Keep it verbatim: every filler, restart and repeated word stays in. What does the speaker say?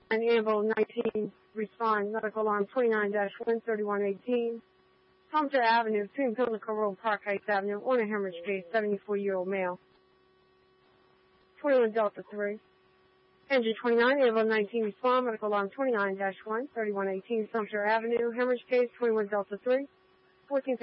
And Anvil nineteen, respond, medical alarm twenty-nine dash one thirty-one eighteen. Palmdale Avenue, between Pimlico Road, Park Heights Avenue, on a hemorrhage case, seventy-four-year-old male. twenty-one Delta three. Engine twenty-nine, Anvil nineteen, respond, medical alarm twenty-nine dash one thirty-one eighteen, Sumter Avenue, hemorrhage case, twenty-one Delta three. fourteen